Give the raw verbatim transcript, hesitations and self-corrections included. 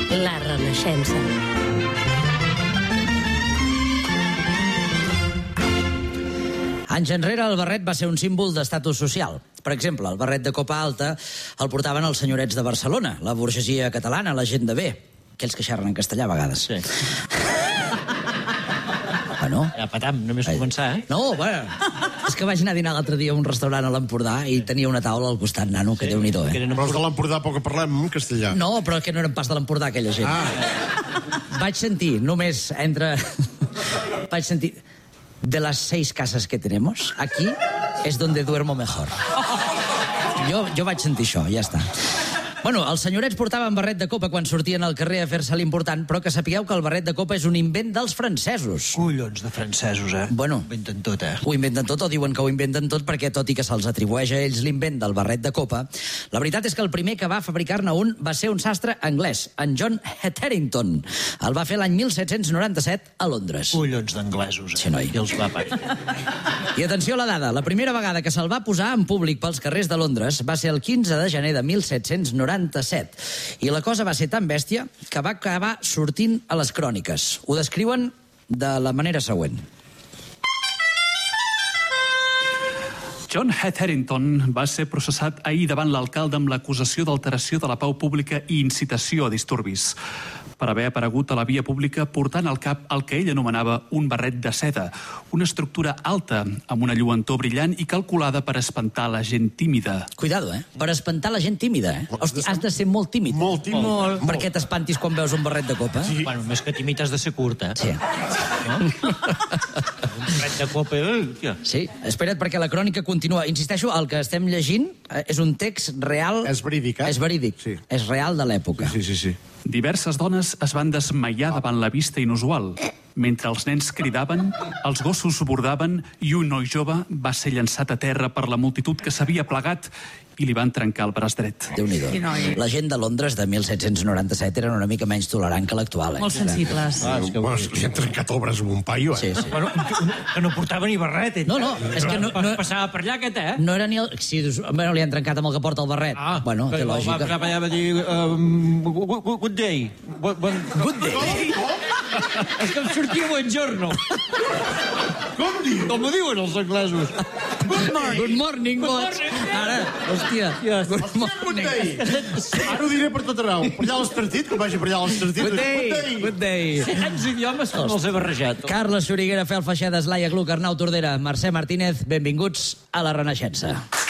La Renaixença. Anys enrere, el barret va ser un símbol d'estatus social. Per exemple, el barret de copa alta el portaven els senyorets de Barcelona, la burgesia catalana, la gent de bé, aquells que xerren en castellà a vegades. Sí. Bueno. Ja, patam, només començar, eh? No, bueno, és que vaig anar a dinar l'altre dia a un restaurant a l'Empordà i tenia una taula al costat, nano, que sí, déu-n'hi-do, eh? Però els de l'Empordà poc que parlem en castellà. No, però que no eren pas de l'Empordà, aquella gent. Ah. Vaig sentir, només entre... Vaig sentir... De las seis casas que tenemos, aquí es donde duermo mejor. Jo, jo vaig sentir això, ja està. Bueno, els senyorets portaven barret de copa quan sortien al carrer a fer-se l'important, però que sapigueu que el barret de copa és un invent dels francesos. Collons de francesos, eh? Bueno, ho inventen tot, eh? Ho inventen tot o diuen que ho inventen tot perquè, tot i que se'ls atribueix a ells l'invent del barret de copa, la veritat és que el primer que va fabricar-ne un va ser un sastre anglès, en John Hetherington. El va fer l'any mil set-cents noranta-set a Londres. Collons d'anglesos, eh? Sí, noi. I els va pagar. I atenció a la dada, la primera vegada que se'l va posar en públic pels carrers de Londres va ser el quinze de gener de mil set-cents noranta-set. I la cosa va ser tan bèstia que va acabar sortint a les cròniques. Ho descriuen de la manera següent. John Hetherington va ser processat ahir davant l'alcalde amb l'acusació d'alteració de la pau pública i incitació a disturbis, per haver aparegut a la via pública portant al cap el que ell anomenava un barret de seda, una estructura alta, amb una lluentor brillant i calculada per espantar la gent tímida. Cuidado, eh? Per espantar la gent tímida, eh? Hòstia, has de ser molt tímid. Molt tímid. Molt. Per què t'espantis quan veus un barret de copa? Sí. Bueno, més que tímid has de ser curt, eh? Sí. No? Un barret de copa... Eh? Sí, espera't, perquè la crònica continua. Insisteixo, el que estem llegint és un text real... És verídic, eh? És verídic. Sí. És real de l'època. Sí, sí, sí. Diverses dones es van desmaiar davant la vista inusual. Mentre els nens cridaven, els gossos bordaven i un noi jove va ser llançat a terra per la multitud que s'havia plegat i li van trencar el braç dret. Déu-n'hi-do. La gent de Londres de mil set-cents noranta-set eren una mica menys tolerant que l'actual, eh? Molt sensibles. Ah, és que bueno, li han trencat el braç amb un paio, eh? Sí, sí. Bueno, que no portava ni barret, ell. No, no, és que no... no Passava per allà, aquest, eh? no era ni el... Sí, bueno, li han trencat amb el que porta el barret. Ah, bueno, té lògica. Va passar per allà, va dir... Um, good day. Good day. És que em sortia buongiorno. Com diu? Com ho diuen els anglesos? Good morning. Good morning, boig. Ara, hòstia. Yes. Good morning. Ara ho diré per tot arreu. Per allà a l'Estartit, que vagi per allà a l'Estartit. Good day. Good day. Tants idiomes que no els he barrejat. Carles Xuriguera, Fel Feixedes, Laia Gluck, Arnau Tordera, Mercè Martínez, benvinguts a la Renaixença.